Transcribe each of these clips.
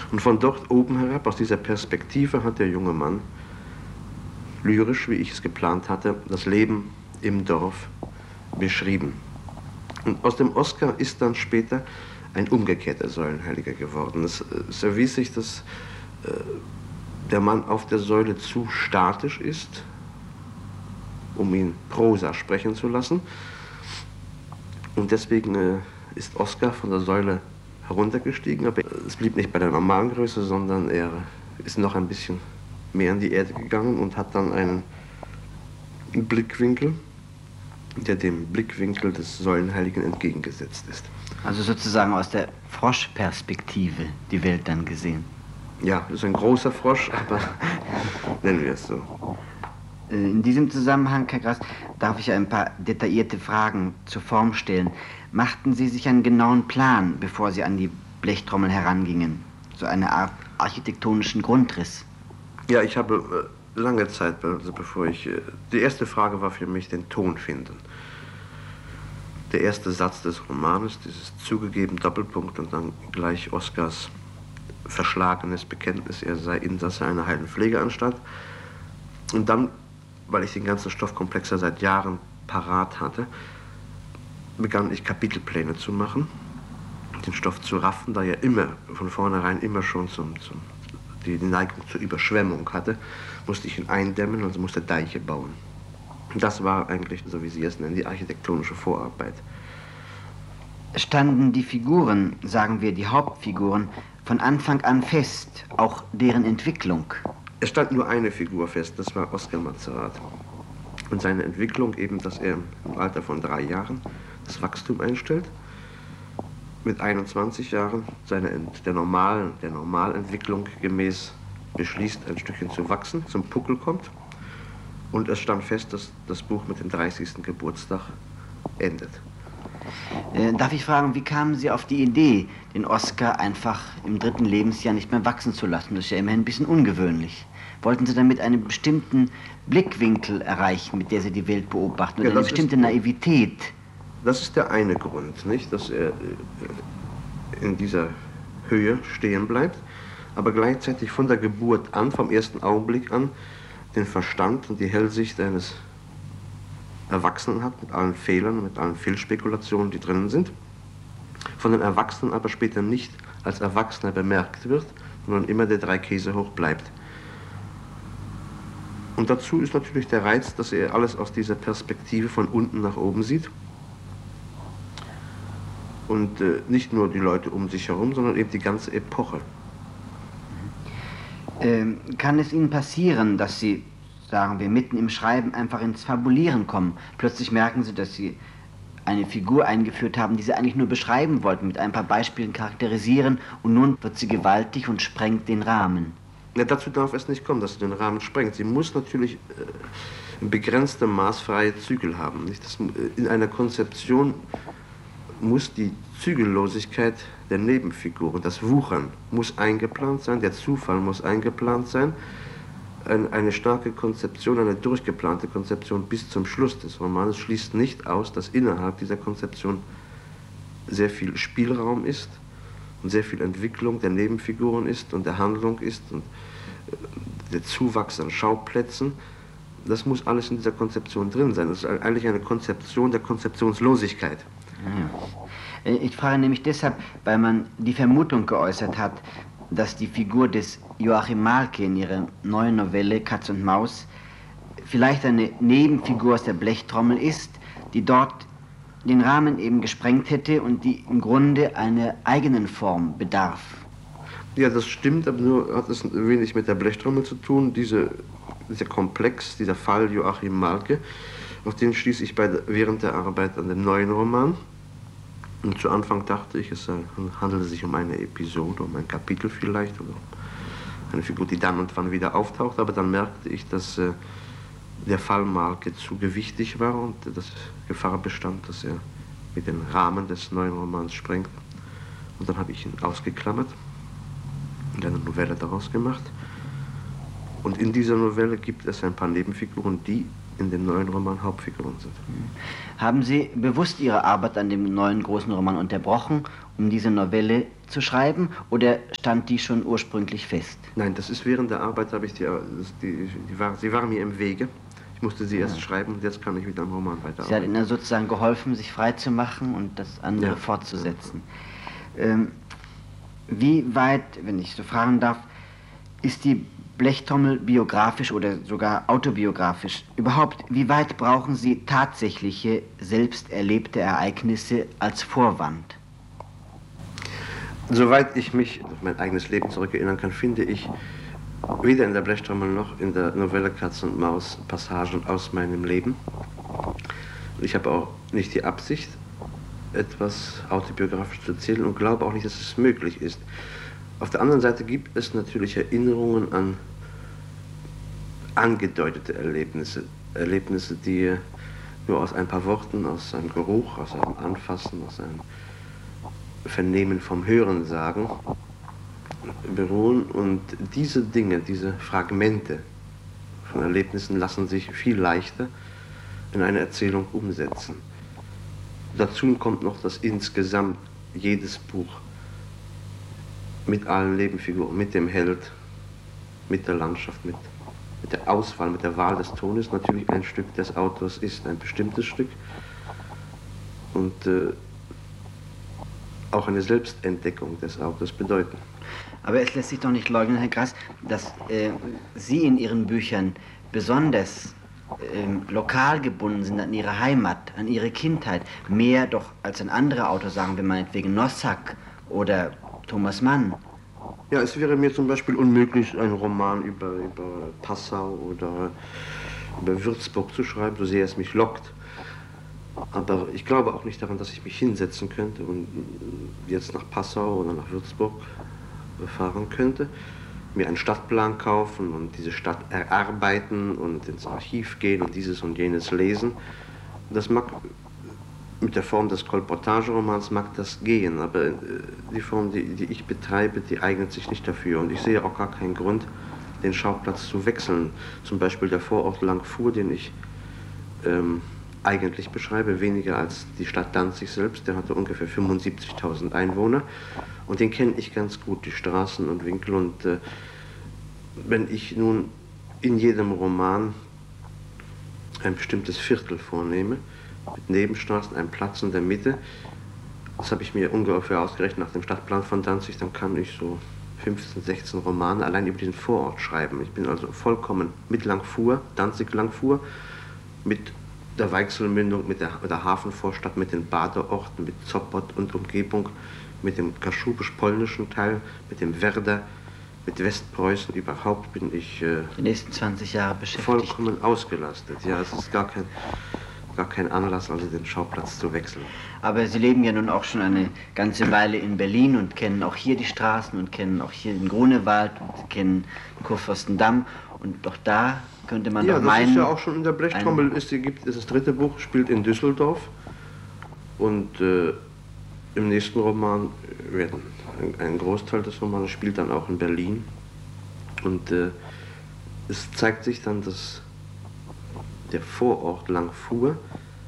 Und von dort oben herab, aus dieser Perspektive, hat der junge Mann lyrisch, wie ich es geplant hatte, das Leben im Dorf beschrieben. Und aus dem Oskar ist dann später ein umgekehrter Säulenheiliger geworden. Es erwies sich, dass der Mann auf der Säule zu statisch ist, um ihn Prosa sprechen zu lassen. Und deswegen ist Oskar von der Säule heruntergestiegen, aber es blieb nicht bei der normalen Größe, sondern er ist noch ein bisschen mehr in die Erde gegangen und hat dann einen Blickwinkel, der dem Blickwinkel des Säulenheiligen entgegengesetzt ist. Also sozusagen aus der Froschperspektive die Welt dann gesehen. Ja, das ist ein großer Frosch, aber nennen wir es so. In diesem Zusammenhang, Herr Grass, darf ich ein paar detaillierte Fragen zur Form stellen. Machten Sie sich einen genauen Plan, bevor Sie an die Blechtrommel herangingen? So eine Art architektonischen Grundriss? Ja, ich habe lange Zeit, also bevor ich... die erste Frage war für mich den Ton finden. Der erste Satz des Romanes, dieses zugegeben Doppelpunkt und dann gleich Oskars verschlagenes Bekenntnis, er sei Insasse einer heilen Pflegeanstalt. Und dann, weil ich den ganzen Stoffkomplex ja seit Jahren parat hatte, begann ich Kapitelpläne zu machen, den Stoff zu raffen, da er immer, von vornherein immer schon die Neigung zur Überschwemmung hatte, musste ich ihn eindämmen, also musste Deiche bauen. Und das war eigentlich, so wie Sie es nennen, die architektonische Vorarbeit. Standen die Figuren, sagen wir die Hauptfiguren, von Anfang an fest, auch deren Entwicklung? Es stand nur eine Figur fest, das war Oskar Mazerat. Und seine Entwicklung eben, dass er im Alter von 3 Jahren das Wachstum einstellt, mit 21 Jahren der Normalentwicklung gemäß beschließt, ein Stückchen zu wachsen, zum Puckel kommt. Und es stand fest, dass das Buch mit dem 30. Geburtstag endet. Darf ich fragen, wie kamen Sie auf die Idee, den Oskar einfach im 3. Lebensjahr nicht mehr wachsen zu lassen? Das ist ja immerhin ein bisschen ungewöhnlich. Wollten Sie damit einen bestimmten Blickwinkel erreichen, mit der Sie die Welt beobachten, oder eine bestimmte Naivität? Das ist der eine Grund, nicht? Dass er in dieser Höhe stehen bleibt, aber gleichzeitig von der Geburt an, vom ersten Augenblick an, den Verstand und die Hellsicht eines Erwachsenen hat, mit allen Fehlern, mit allen Fehlspekulationen, die drinnen sind, von den Erwachsenen aber später nicht als Erwachsener bemerkt wird, sondern immer der 3 Käse hoch bleibt. Und dazu ist natürlich der Reiz, dass er alles aus dieser Perspektive von unten nach oben sieht. Und nicht nur die Leute um sich herum, sondern eben die ganze Epoche. Kann es Ihnen passieren, dass Sie, sagen wir, mitten im Schreiben einfach ins Fabulieren kommen? Plötzlich merken Sie, dass Sie eine Figur eingeführt haben, die Sie eigentlich nur beschreiben wollten, mit ein paar Beispielen charakterisieren, und nun wird sie gewaltig und sprengt den Rahmen. Ja, dazu darf es nicht kommen, dass sie den Rahmen sprengt. Sie muss natürlich in begrenztem Maß freie Zügel haben. Nicht? In einer Konzeption muss die Zügellosigkeit der Nebenfiguren, das Wuchern, muss eingeplant sein, der Zufall muss eingeplant sein. Eine starke Konzeption, eine durchgeplante Konzeption bis zum Schluss des Romanes schließt nicht aus, dass innerhalb dieser Konzeption sehr viel Spielraum ist und sehr viel Entwicklung der Nebenfiguren ist und der Handlung ist und der Zuwachs an Schauplätzen. Das muss alles in dieser Konzeption drin sein. Das ist eigentlich eine Konzeption der Konzeptionslosigkeit. Ja. Ich frage nämlich deshalb, weil man die Vermutung geäußert hat, dass die Figur des Joachim Malke in ihrer neuen Novelle Katz und Maus vielleicht eine Nebenfigur aus der Blechtrommel ist, die dort den Rahmen eben gesprengt hätte und die im Grunde einer eigenen Form bedarf. Ja, das stimmt, aber nur hat es wenig mit der Blechtrommel zu tun. Dieser Komplex, dieser Fall Joachim Malke, auf den stieß ich während der Arbeit an dem neuen Roman. Und zu Anfang dachte ich, es handele sich um eine Episode, um ein Kapitel vielleicht, oder eine Figur, die dann und wann wieder auftaucht. Aber dann merkte ich, dass der Fall Malke zu gewichtig war und dass Gefahr bestand, dass er mit dem Rahmen des neuen Romans sprengt. Und dann habe ich ihn ausgeklammert und eine Novelle daraus gemacht. Und in dieser Novelle gibt es ein paar Nebenfiguren, die in dem neuen Roman Hauptfiguren sind. Haben Sie bewusst Ihre Arbeit an dem neuen großen Roman unterbrochen, um diese Novelle zu schreiben, oder stand die schon ursprünglich fest? Nein, das ist während der Arbeit, habe ich sie war mir im Wege. Ich musste sie erst schreiben und jetzt kann ich mit einem Roman weiterarbeiten. Sie hat Ihnen sozusagen geholfen, sich frei zu machen und das andere fortzusetzen. Wie weit, wenn ich so fragen darf, ist die Blechtrommel biografisch oder sogar autobiografisch? Überhaupt, wie weit brauchen Sie tatsächliche, selbst erlebte Ereignisse als Vorwand? Soweit ich mich auf mein eigenes Leben zurückerinnern kann, finde ich weder in der Blechtrommel noch in der Novelle Katz und Maus Passagen aus meinem Leben. Ich habe auch nicht die Absicht, etwas autobiografisch zu erzählen und glaube auch nicht, dass es möglich ist. Auf der anderen Seite gibt es natürlich Erinnerungen an angedeutete Erlebnisse, die nur aus ein paar Worten, aus einem Geruch, aus einem Anfassen, aus einem Vernehmen vom Hörensagen beruhen. Und diese Dinge, diese Fragmente von Erlebnissen lassen sich viel leichter in eine Erzählung umsetzen. Dazu kommt noch, dass insgesamt jedes Buch mit allen Nebenfiguren, mit dem Held, mit der Landschaft, mit der Auswahl, mit der Wahl des Tones natürlich ein Stück des Autors ist, ein bestimmtes Stück. Und auch eine Selbstentdeckung des Autors bedeuten. Aber es lässt sich doch nicht leugnen, Herr Grass, dass Sie in Ihren Büchern besonders lokal gebunden sind an Ihre Heimat, an Ihre Kindheit, mehr doch als ein anderer Autor, sagen wir meinetwegen Nossack oder Thomas Mann. Ja, es wäre mir zum Beispiel unmöglich, einen Roman über Passau oder über Würzburg zu schreiben, so sehr es mich lockt. Aber ich glaube auch nicht daran, dass ich mich hinsetzen könnte und jetzt nach Passau oder nach Würzburg fahren könnte, mir einen Stadtplan kaufen und diese Stadt erarbeiten und ins Archiv gehen und dieses und jenes lesen. Das mag mit der Form des Kolportageromans mag das gehen, aber die Form, die ich betreibe, die eignet sich nicht dafür. Und ich sehe auch gar keinen Grund, den Schauplatz zu wechseln. Zum Beispiel der Vorort Langfuhr, den ich eigentlich beschreibe, weniger als die Stadt Danzig selbst. Der hatte ungefähr 75.000 Einwohner und den kenne ich ganz gut, die Straßen und Winkel. Und wenn ich nun in jedem Roman ein bestimmtes Viertel vornehme, mit Nebenstraßen, einem Platz in der Mitte, das habe ich mir ungefähr ausgerechnet nach dem Stadtplan von Danzig, dann kann ich so 15, 16 Romane allein über diesen Vorort schreiben. Ich bin also vollkommen mit Langfuhr, Danzig-Langfuhr, mit der Weichselmündung, mit der Hafenvorstadt, mit den Badeorten, mit Zoppot und Umgebung, mit dem kaschubisch-polnischen Teil, mit dem Werder, mit Westpreußen. Überhaupt bin ich die nächsten 20 Jahre beschäftigt. Vollkommen ausgelastet. Ja, es ist gar kein Anlass, also den Schauplatz zu wechseln. Aber Sie leben ja nun auch schon eine ganze Weile in Berlin und kennen auch hier die Straßen und kennen auch hier den Grunewald und kennen Kurfürstendamm. Und doch da könnte man doch meinen... Ja, das ist ja auch schon in der Blechtrommel, ist das dritte Buch, spielt in Düsseldorf. Und im nächsten Roman, ein Großteil des Romans spielt dann auch in Berlin. Und es zeigt sich dann, dass der Vorort Langfuhr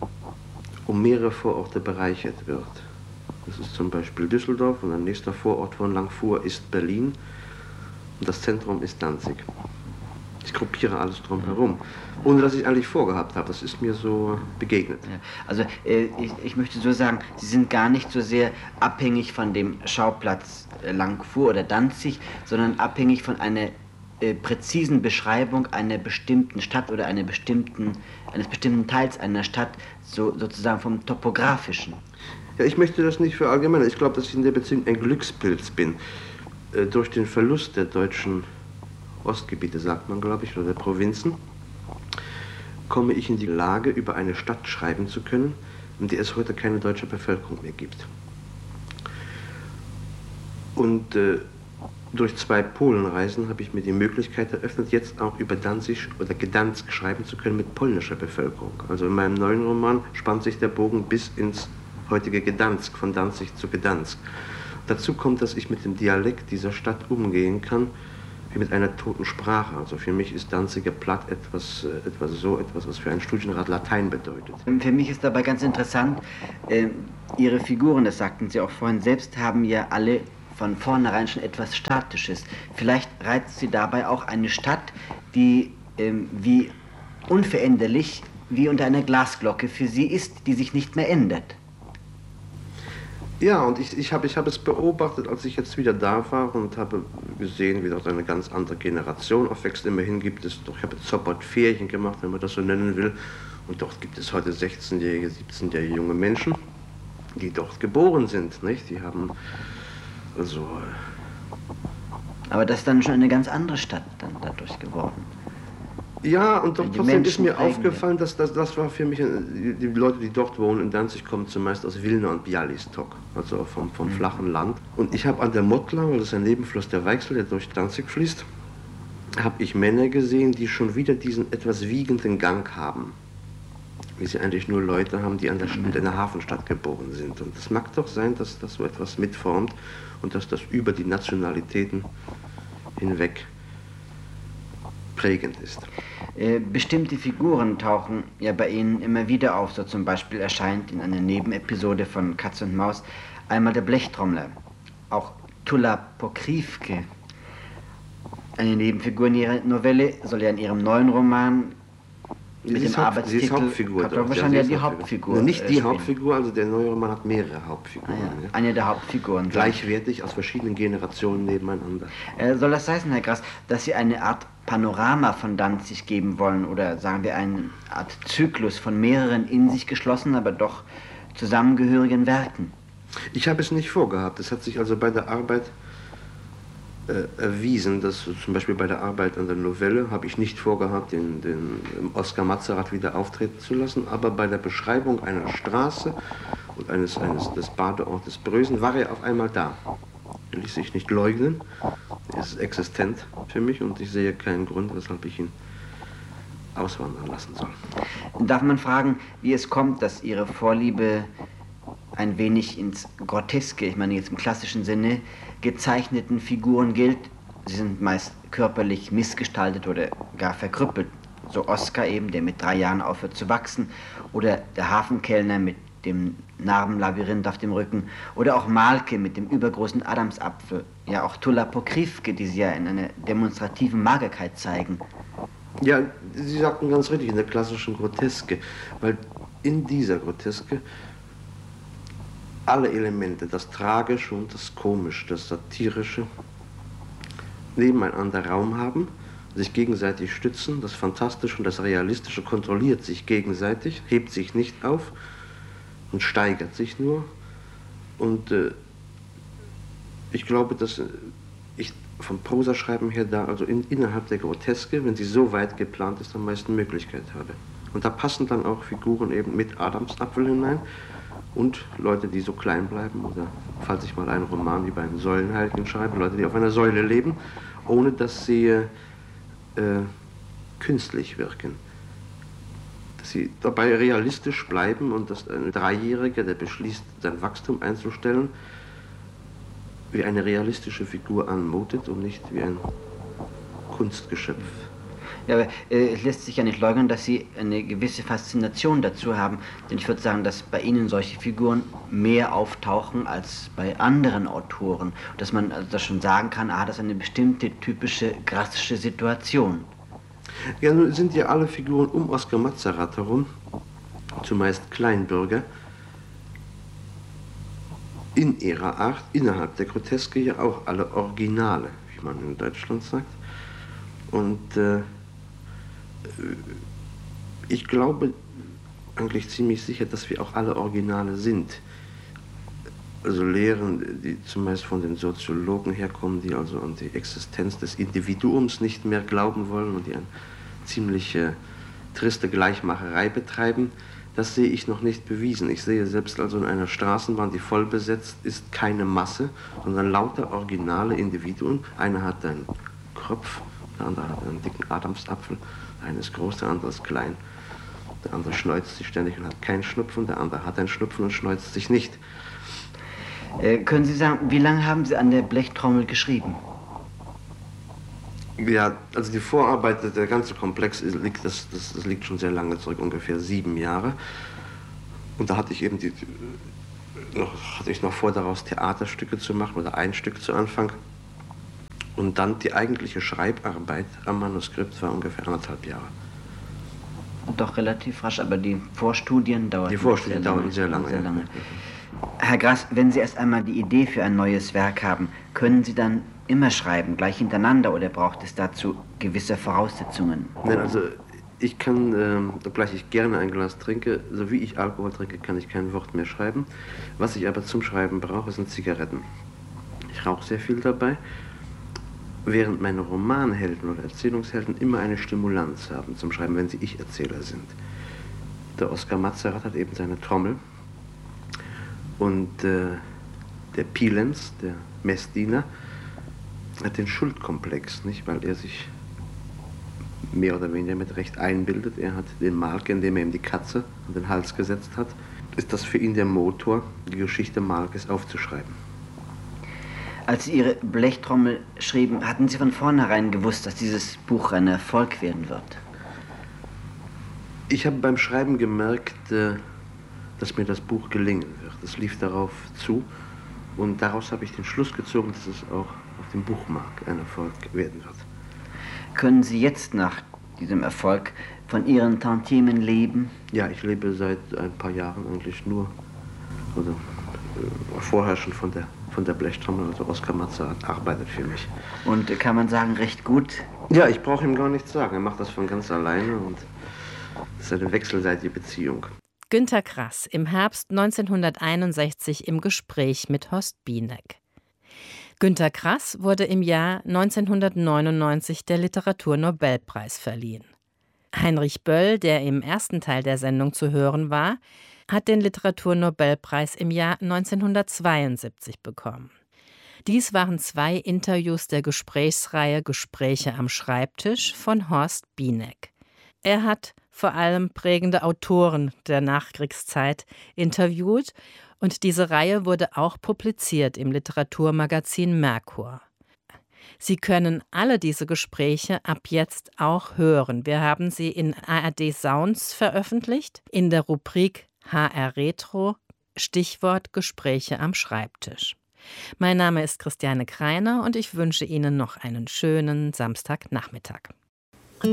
um mehrere Vororte bereichert wird. Das ist zum Beispiel Düsseldorf und ein nächster Vorort von Langfuhr ist Berlin und das Zentrum ist Danzig. Ich gruppiere alles drumherum, ohne dass ich eigentlich vorgehabt habe. Das ist mir so begegnet. Ja, also ich möchte so sagen, Sie sind gar nicht so sehr abhängig von dem Schauplatz Langfuhr oder Danzig, sondern abhängig von einer präzisen Beschreibung einer bestimmten Stadt oder eines bestimmten Teils einer Stadt, sozusagen vom Topografischen. Ja, ich möchte das nicht verallgemeinern. Ich glaube, dass ich in der Beziehung ein Glückspilz bin. Durch den Verlust der deutschen Ostgebiete, sagt man, glaube ich, oder der Provinzen, komme ich in die Lage, über eine Stadt schreiben zu können, in der es heute keine deutsche Bevölkerung mehr gibt. Und durch 2 Polenreisen habe ich mir die Möglichkeit eröffnet, jetzt auch über Danzig oder Gdansk schreiben zu können mit polnischer Bevölkerung. Also in meinem neuen Roman spannt sich der Bogen bis ins heutige Gdansk, von Danzig zu Gdansk. Dazu kommt, dass ich mit dem Dialekt dieser Stadt umgehen kann, wie mit einer toten Sprache. Also für mich ist Danziger Platt etwas, was für einen Studienrat Latein bedeutet. Für mich ist dabei ganz interessant, Ihre Figuren, das sagten Sie auch vorhin selbst, haben ja alle von vornherein schon etwas Statisches. Vielleicht reizt Sie dabei auch eine Stadt, die wie unveränderlich wie unter einer Glasglocke für Sie ist, die sich nicht mehr ändert. Ja, und ich habe es beobachtet, als ich jetzt wieder da war und habe gesehen, wie dort eine ganz andere Generation aufwächst. Immerhin gibt es doch, ich habe jetzt Zoppert-Ferien gemacht, wenn man das so nennen will. Und dort gibt es heute 16-jährige, 17-jährige junge Menschen, die dort geboren sind, nicht? Die haben also... Aber das ist dann schon eine ganz andere Stadt dann dadurch geworden. Ja, und doch trotzdem ist mir prägen aufgefallen, dass das war für mich, die Leute, die dort wohnen in Danzig, kommen zumeist aus Wilna und Bialystok, also vom flachen Land. Und ich habe an der Motla, weil das ist ein Nebenfluss der Weichsel, der durch Danzig fließt, habe ich Männer gesehen, die schon wieder diesen etwas wiegenden Gang haben. Wie sie eigentlich nur Leute haben, die in der Hafenstadt geboren sind. Und es mag doch sein, dass das so etwas mitformt und dass das über die Nationalitäten hinweg prägend ist. Bestimmte Figuren tauchen ja bei Ihnen immer wieder auf. So zum Beispiel erscheint in einer Nebenepisode von Katz und Maus einmal der Blechtrommler. Auch Tulla Pokrivke, eine Nebenfigur in Ihrer Novelle, soll ja in Ihrem neuen Roman mit dem Arbeitstitel... Sie ist Hauptfigur. Doch, wahrscheinlich ja die Hauptfigur. No, nicht die Hauptfigur, also der neue Roman hat mehrere Hauptfiguren. Ah, ja. Eine der Hauptfiguren. Gleichwertig aus verschiedenen Generationen nebeneinander. Soll das heißen, Herr Grass, dass Sie eine Art Panorama von Danzig geben wollen oder sagen wir eine Art Zyklus von mehreren in sich geschlossenen, aber doch zusammengehörigen Werken? Ich habe es nicht vorgehabt. Es hat sich also bei der Arbeit erwiesen, dass zum Beispiel bei der Arbeit an der Novelle habe ich nicht vorgehabt, den Oskar Matzerath wieder auftreten zu lassen, aber bei der Beschreibung einer Straße und des Badeortes Brösen war er auf einmal da. Er ließ sich nicht leugnen, er ist existent für mich und ich sehe keinen Grund, weshalb ich ihn auswandern lassen soll. Darf man fragen, wie es kommt, dass Ihre Vorliebe ein wenig ins Groteske, ich meine jetzt im klassischen Sinne, gezeichneten Figuren gilt? Sie sind meist körperlich missgestaltet oder gar verkrüppelt. So Oskar eben, der mit 3 Jahren aufhört zu wachsen, oder der Hafenkellner mit dem Narbenlabyrinth auf dem Rücken, oder auch Malke mit dem übergroßen Adamsapfel, ja auch Tulla Pokrivke, die sie ja in einer demonstrativen Magerkeit zeigen. Ja, Sie sagten ganz richtig, in der klassischen Groteske, weil in dieser Groteske alle Elemente, das Tragische und das Komische, das Satirische, nebeneinander Raum haben, sich gegenseitig stützen, das Fantastische und das Realistische kontrolliert sich gegenseitig, hebt sich nicht auf und steigert sich nur. Und ich glaube, dass ich vom Prosaschreiben her da, also innerhalb der Groteske, wenn sie so weit geplant ist, am meisten Möglichkeit habe. Und da passen dann auch Figuren eben mit Adamsapfel hinein und Leute, die so klein bleiben, oder falls ich mal einen Roman wie bei einem Säulenheiligen schreibe, Leute, die auf einer Säule leben, ohne dass sie künstlich wirken. Dass sie dabei realistisch bleiben und dass ein Dreijähriger, der beschließt, sein Wachstum einzustellen, wie eine realistische Figur anmutet und nicht wie ein Kunstgeschöpf. Ja, aber es lässt sich ja nicht leugnen, dass Sie eine gewisse Faszination dazu haben. Denn ich würde sagen, dass bei Ihnen solche Figuren mehr auftauchen als bei anderen Autoren. Dass man also das schon sagen kann, das ist eine bestimmte typische grassische Situation. Ja, nun sind ja alle Figuren um Oskar Matzerath herum, zumeist Kleinbürger, in ihrer Art, innerhalb der Groteske ja auch alle Originale, wie man in Deutschland sagt. Und ich glaube eigentlich ziemlich sicher, dass wir auch alle Originale sind. Also Lehren, die zumeist von den Soziologen herkommen, die also an die Existenz des Individuums nicht mehr glauben wollen und die eine ziemlich triste Gleichmacherei betreiben, das sehe ich noch nicht bewiesen. Ich sehe selbst also in einer Straßenbahn, die voll besetzt ist, keine Masse, sondern lauter originale Individuen. Einer hat einen Kropf, der andere hat einen dicken Adamsapfel, der eine ist groß, der andere ist klein. Der andere schneuzt sich ständig und hat keinen Schnupfen, der andere hat einen Schnupfen und schneuzt sich nicht. Können Sie sagen, wie lange haben Sie an der Blechtrommel geschrieben? Ja, also die Vorarbeit, der ganze Komplex das liegt schon sehr lange zurück, ungefähr 7 Jahre. Und da hatte ich eben hatte ich noch vor, daraus Theaterstücke zu machen oder ein Stück zu Anfang. Und dann die eigentliche Schreibarbeit am Manuskript war ungefähr 1,5 Jahre. Doch relativ rasch, aber die Vorstudien dauerten sehr lange. Sehr lange. Herr Grass, wenn Sie erst einmal die Idee für ein neues Werk haben, können Sie dann immer schreiben, gleich hintereinander, oder braucht es dazu gewisse Voraussetzungen? Nein, also ich kann, obgleich ich gerne ein Glas trinke, so wie ich Alkohol trinke, kann ich kein Wort mehr schreiben. Was ich aber zum Schreiben brauche, sind Zigaretten. Ich rauche sehr viel dabei, während meine Romanhelden oder Erzählungshelden immer eine Stimulanz haben zum Schreiben, wenn sie Ich-Erzähler sind. Der Oskar Matzerath hat eben seine Trommel und der Pilenz, der Messdiener, hat den Schuldkomplex, nicht, weil er sich mehr oder weniger mit Recht einbildet. Er hat den Malke, indem er ihm die Katze an den Hals gesetzt hat, ist das für ihn der Motor, die Geschichte Malkes aufzuschreiben. Als Sie Ihre Blechtrommel schrieben, hatten Sie von vornherein gewusst, dass dieses Buch ein Erfolg werden wird? Ich habe beim Schreiben gemerkt, dass mir das Buch gelingen wird. Es lief darauf zu und daraus habe ich den Schluss gezogen, dass es auch auf dem Buchmarkt ein Erfolg werden wird. Können Sie jetzt nach diesem Erfolg von Ihren Tantiemen leben? Ja, ich lebe seit ein paar Jahren eigentlich nur, oder vorher schon von der Blechtrommel, also Oskar Matzerath arbeitet für mich. Und kann man sagen, recht gut? Ja, ich brauche ihm gar nichts sagen, er macht das von ganz alleine und es ist eine wechselseitige Beziehung. Günter Grass im Herbst 1961 im Gespräch mit Horst Bieneck. Günter Grass wurde im Jahr 1999 der Literaturnobelpreis verliehen. Heinrich Böll, der im ersten Teil der Sendung zu hören war, hat den Literaturnobelpreis im Jahr 1972 bekommen. Dies waren 2 Interviews der Gesprächsreihe Gespräche am Schreibtisch von Horst Bieneck. Er hat vor allem prägende Autoren der Nachkriegszeit interviewt und diese Reihe wurde auch publiziert im Literaturmagazin Merkur. Sie können alle diese Gespräche ab jetzt auch hören. Wir haben sie in ARD Sounds veröffentlicht, in der Rubrik HR Retro, Stichwort Gespräche am Schreibtisch. Mein Name ist Christiane Kreiner und ich wünsche Ihnen noch einen schönen Samstagnachmittag.